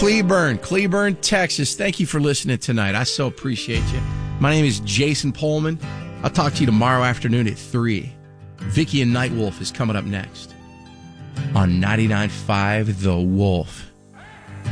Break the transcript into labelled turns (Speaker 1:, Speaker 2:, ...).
Speaker 1: Cleburne, Texas. Thank you for listening tonight. I so appreciate you. My name is Jason Pullman. I'll talk to you tomorrow afternoon at 3. Vicky and Nightwolf is coming up next on 99.5 The Wolf.